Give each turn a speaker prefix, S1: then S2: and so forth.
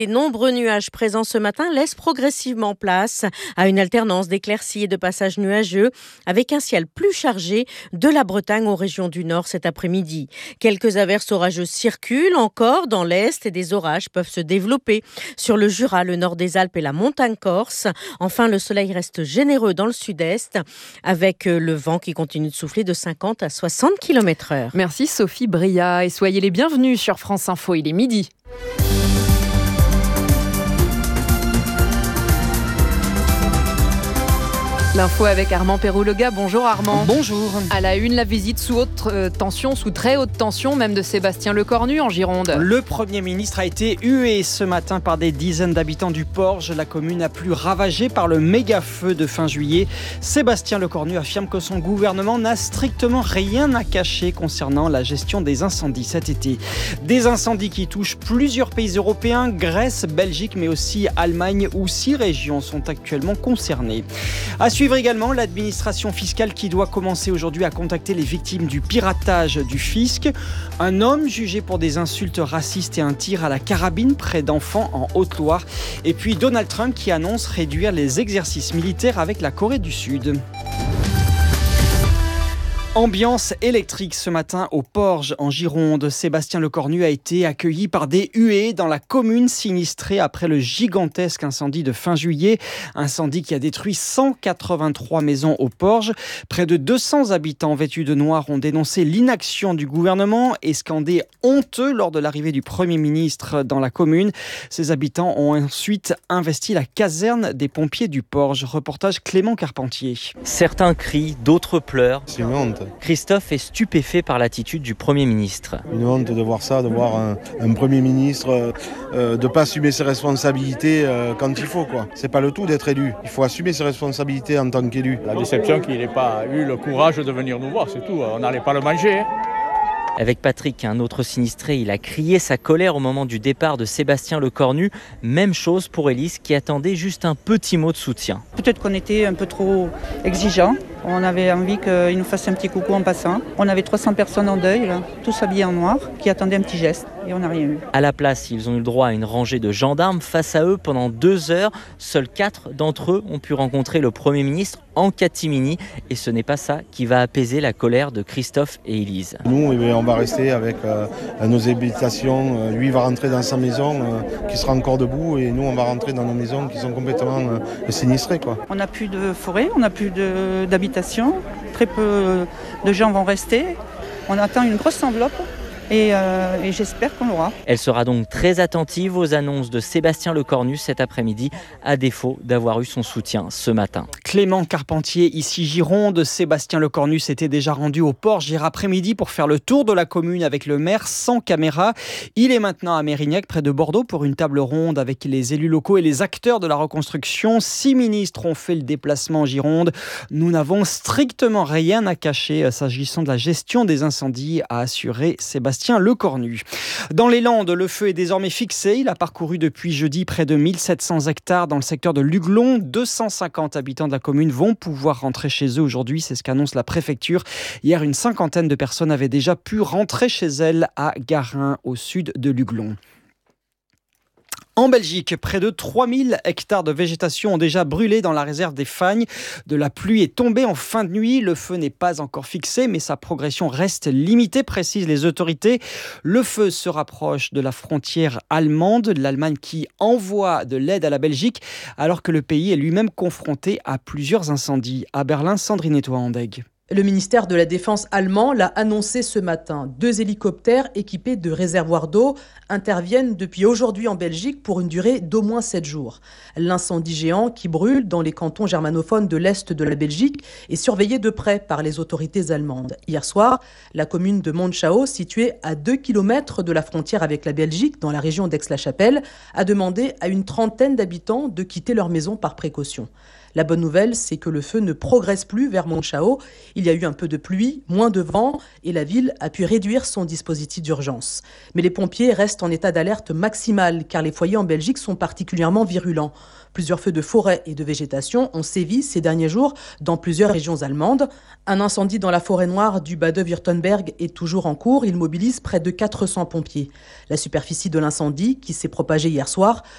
S1: Les nombreux nuages présents ce matin laissent progressivement place à une alternance d'éclaircies et de passages nuageux avec un ciel plus chargé de la Bretagne aux régions du Nord cet après-midi. Quelques averses orageuses circulent encore dans l'Est et des orages peuvent se développer sur le Jura, le nord des Alpes et la montagne corse. Enfin, le soleil reste généreux dans le sud-est avec le vent qui continue de souffler de 50 à 60 km/h.
S2: Merci Sophie Bria et soyez les bienvenus sur France Info, il est midi. L'info avec Armand Perroux-Lega. Bonjour Armand.
S3: Bonjour.
S2: À la une, la visite sous très haute tension, même de Sébastien Lecornu en Gironde.
S3: Le Premier ministre a été hué ce matin par des dizaines d'habitants du Porge, la commune la plus ravagée par le méga-feu de fin juillet. Sébastien Lecornu affirme que son gouvernement n'a strictement rien à cacher concernant la gestion des incendies cet été. Des incendies qui touchent plusieurs pays européens, Grèce, Belgique, mais aussi Allemagne, où 6 régions sont actuellement concernées. À suivre également l'administration fiscale qui doit commencer aujourd'hui à contacter les victimes du piratage du fisc. Un homme jugé pour des insultes racistes et un tir à la carabine près d'enfants en Haute-Loire. Et puis Donald Trump qui annonce réduire les exercices militaires avec la Corée du Sud. Ambiance électrique ce matin au Porge en Gironde. Sébastien Lecornu a été accueilli par des huées dans la commune sinistrée après le gigantesque incendie de fin juillet. Incendie qui a détruit 183 maisons au Porge. Près de 200 habitants vêtus de noir ont dénoncé l'inaction du gouvernement et scandé honteux lors de l'arrivée du Premier ministre dans la commune. Ces habitants ont ensuite investi la caserne des pompiers du Porge. Reportage Clément Carpentier.
S4: Certains crient, d'autres pleurent.
S5: C'est une honte.
S4: Christophe est stupéfait par l'attitude du Premier ministre.
S5: Une honte de voir ça, de voir un Premier ministre de ne pas assumer ses responsabilités quand il faut, quoi. C'est pas le tout d'être élu. Il faut assumer ses responsabilités en tant qu'élu.
S6: La déception qu'il n'ait pas eu le courage de venir nous voir, c'est tout. On n'allait pas le manger.
S4: Avec Patrick, un autre sinistré, il a crié sa colère au moment du départ de Sébastien Lecornu. Même chose pour Élise qui attendait juste un petit mot de soutien.
S7: Peut-être qu'on était un peu trop exigeants. On avait envie qu'il nous fasse un petit coucou en passant. On avait 300 personnes en deuil, là, tous habillés en noir, qui attendaient un petit geste. Et on n'a rien eu.
S4: À la place, ils ont eu le droit à une rangée de gendarmes. Face à eux, pendant 2 heures, seuls 4 d'entre eux ont pu rencontrer le Premier ministre en catimini. Et ce n'est pas ça qui va apaiser la colère de Christophe et Élise.
S5: Nous, on va rester avec nos habitations. Lui va rentrer dans sa maison qui sera encore debout et nous, on va rentrer dans nos maisons qui sont complètement sinistrées, quoi.
S7: On n'a plus de forêt, on n'a plus d'habitation. Très peu de gens vont rester. On attend une grosse enveloppe. Et j'espère qu'on l'aura.
S4: Elle sera donc très attentive aux annonces de Sébastien Lecornu cet après-midi, à défaut d'avoir eu son soutien ce matin.
S3: Clément Carpentier, ici Gironde. Sébastien Lecornu s'était déjà rendu au Porge hier après-midi pour faire le tour de la commune avec le maire sans caméra. Il est maintenant à Mérignac, près de Bordeaux, pour une table ronde avec les élus locaux et les acteurs de la reconstruction. 6 ministres ont fait le déplacement en Gironde. Nous n'avons strictement rien à cacher s'agissant de la gestion des incendies, a assuré Sébastien Lecornu. Dans les Landes, le feu est désormais fixé. Il a parcouru depuis jeudi près de 1700 hectares dans le secteur de Luglon. 250 habitants de la commune vont pouvoir rentrer chez eux aujourd'hui. C'est ce qu'annonce la préfecture. Hier, une 50aine de personnes avaient déjà pu rentrer chez elles à Garin, au sud de Luglon. En Belgique, près de 3000 hectares de végétation ont déjà brûlé dans la réserve des Fagnes. De la pluie est tombée en fin de nuit. Le feu n'est pas encore fixé, mais sa progression reste limitée, précisent les autorités. Le feu se rapproche de la frontière allemande, l'Allemagne qui envoie de l'aide à la Belgique, alors que le pays est lui-même confronté à plusieurs incendies. À Berlin, Sandrine Etoile-Andeg.
S8: Le ministère de la Défense allemand l'a annoncé ce matin. 2 hélicoptères équipés de réservoirs d'eau interviennent depuis aujourd'hui en Belgique pour une durée d'au moins 7 jours. L'incendie géant qui brûle dans les cantons germanophones de l'Est de la Belgique est surveillé de près par les autorités allemandes. Hier soir, la commune de Monschau, située à 2 km de la frontière avec la Belgique, dans la région d'Aix-la-Chapelle, a demandé à une trentaine d'habitants de quitter leur maison par précaution. La bonne nouvelle, c'est que le feu ne progresse plus vers Monschau. Il y a eu un peu de pluie, moins de vent et la ville a pu réduire son dispositif d'urgence. Mais les pompiers restent en état d'alerte maximale car les foyers en Belgique sont particulièrement virulents. Plusieurs feux de forêt et de végétation ont sévi ces derniers jours dans plusieurs régions allemandes. Un incendie dans la forêt noire du Bade-Württemberg est toujours en cours. Il mobilise près de 400 pompiers. La superficie de l'incendie, qui s'est propagée hier soir,